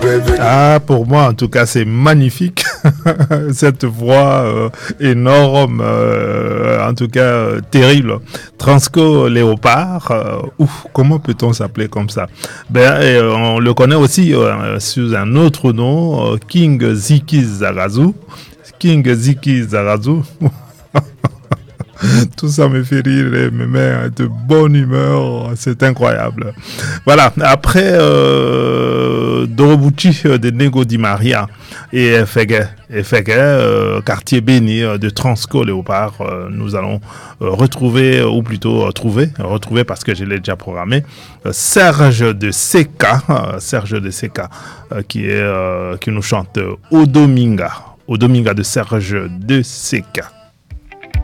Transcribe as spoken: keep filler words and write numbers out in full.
Ah, pour moi, en tout cas, c'est magnifique. Cette voix euh, énorme, euh, en tout cas euh, terrible. Transco Léopard, euh, ouf, comment peut-on s'appeler comme ça? Ben, et, euh, on le connaît aussi euh, sous un autre nom, euh, King Ziki Zarazu. King Ziki Zarazu. Tout ça me fait rire et me met de bonne humeur, c'est incroyable. Voilà, après euh, Dorobuchi de Nego Di Maria et Fege, et Fege euh, quartier béni de Transco Léopard, euh, nous allons euh, retrouver, ou plutôt euh, trouver, retrouver parce que je l'ai déjà programmé, euh, Serge de Seka, euh, Serge de Seka, euh, qui, est, euh, qui nous chante Odominga, Odominga de Serge de Seka.